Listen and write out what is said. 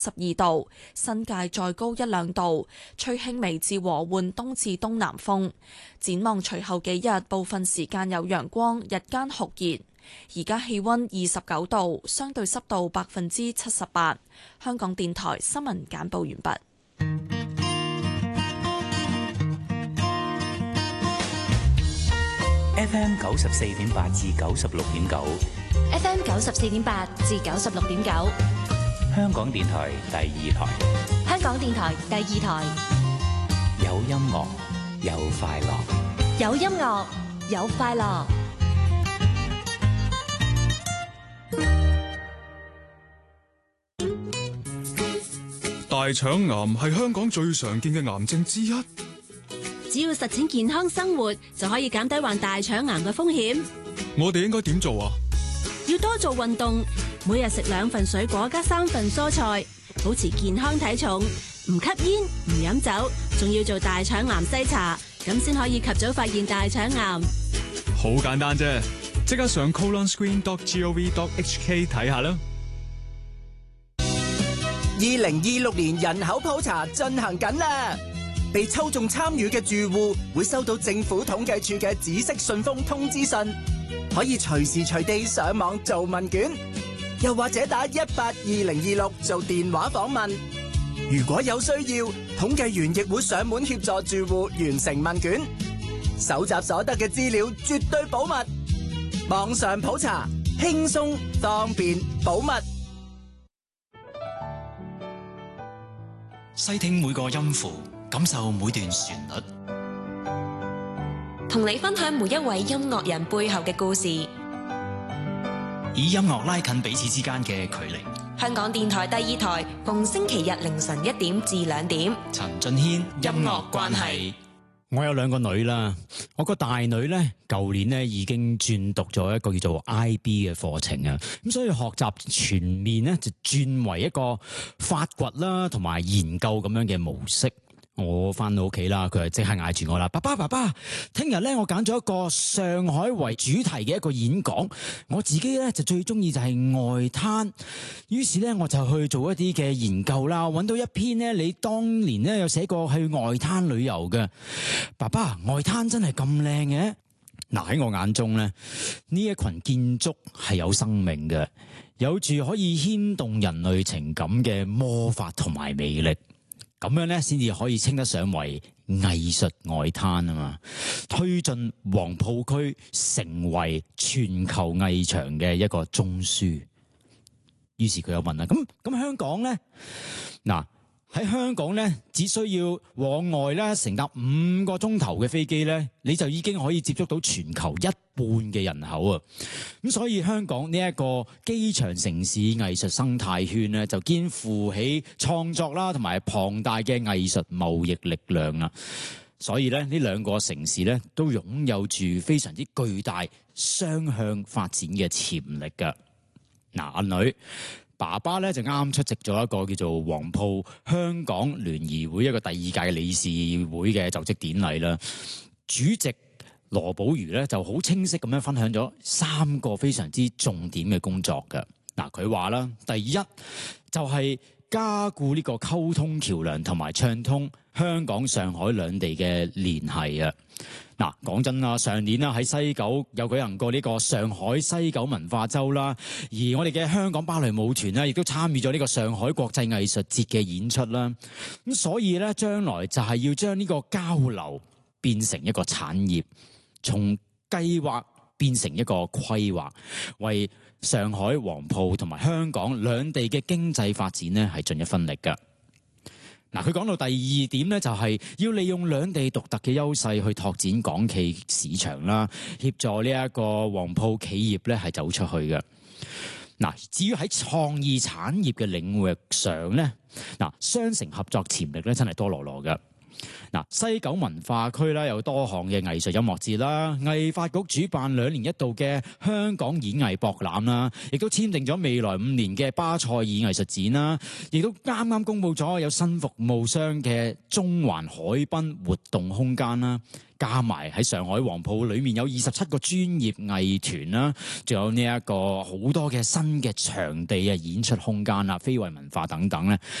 12度，新界再高1-2度，吹輕微至和緩東至東南風。展望隨後幾日，部分時間有陽光，日間酷熱。而家氣溫29度，相對濕度78%。香港電台新聞簡報完畢。 FM 94.8至96.9 FM 94.8至96.9， 香港電台第二台。 香港電台第二台， 有音樂，有快樂， 有音樂，有快樂。 大腸癌係香港最常見嘅癌症之一。 只要實踐健康生活，就可以減低患大腸癌嘅風險。 我哋應該點做啊？ 要多做運動，每日食2份水果加3份蔬菜，保持健康體重，唔吸煙唔飲酒，仲要做大腸癌篩查，咁先可以及早發現大腸癌。 好簡單啫，即刻上 colonscreen.gov.hk 睇下啦。 2026年人口普查進行緊啦！被抽中參與嘅住戶會收到政府統計處嘅紫色信封通知信，可以隨時隨地上網做問卷，又或者打182026做電話訪問。如果有需要，統計員亦會上門協助住戶完成問卷。搜集所得嘅資料絕對保密，網上普查輕鬆方便保密。 細聽每個音符，感受每段旋律， 同你分享每一位音樂人背後嘅故事， 以音樂拉近彼此之間嘅距離。 香港電台第二台，逢星期日凌晨1點至2點。 陳俊軒音樂關係。 我有2個女啦，我個大女咧，舊年咧已經轉讀咗一個叫做 IB 嘅課程啊，咁所以學習全面咧就轉為一個發掘啦同埋研究咁樣嘅模式。我翻到屋企啦，佢就即刻嗌住我啦，爸爸，聽日咧我揀咗一個上海為主題嘅一個演講，我自己咧就最中意就係外灘，於是咧我就去做一啲嘅研究啦，揾到一篇咧你當年咧有寫過去外灘旅遊嘅，爸爸，外灘真係咁靚嘅？嗱，喺我眼中咧，呢一群建築係有生命嘅，有住可以牽動人類情感嘅魔法同埋魅力。咁樣咧，先至可以稱得上為藝術外灘啊嘛！推進黃埔區成為全球藝場嘅一個中樞。於是佢又問啦：咁香港咧？嗱，喺香港咧，只需要往外咧乘搭5個鐘頭嘅飛機咧，你就已經可以接觸到全球1半嘅人口啊！咁所以香港呢一個機場城市藝術生態圈咧，就肩負起創作啦同埋龐大嘅藝術貿易力量啦。所以咧，呢2個城市咧都擁有住非常之巨大雙向發展嘅潛力㗎。嗱，阿女。爸爸咧就啱出席咗一個叫做黃埔香港聯誼會一個第2屆嘅理事會嘅就職典禮啦。主席羅寶如咧就好清晰咁樣分享咗3個非常之重點嘅工作嘅。嗱，佢話啦，第一就係加固呢個溝通橋樑同埋暢通香港、上海兩地嘅聯繫啊！嗱，講真啦，上年啦喺西九有舉行過呢個上海西九文化週啦，而我哋嘅香港芭蕾舞團咧亦都參與咗呢個上海國際藝術節嘅演出啦。咁所以咧，將來就係要將呢個交流變成一個產業，從計劃變成一個規劃，為上海、黃埔同埋香港兩地嘅經濟發展咧係盡一分力㗎。嗱，佢講到第2點咧，就係要利用兩地獨特嘅優勢去拓展港企市場啦，協助呢一個黃埔企業咧係走出去嘅。嗱，至於喺創意產業嘅領域上咧，嗱，雙城合作潛力咧真係多羅羅嘅。 嗱，西九文化區咧有多項嘅藝術音樂節啦，藝發局主辦2年1度嘅香港演藝博覽啦，亦都簽訂咗未來5年嘅巴塞爾藝術展啦，亦都啱啱公布咗有新服務商嘅中環海濱活動空間啦。加埋喺上海黃埔裏面有27個專業藝團啦，仲有呢一個好多嘅新嘅場地啊、演出空間啦、非遺文化等等咧，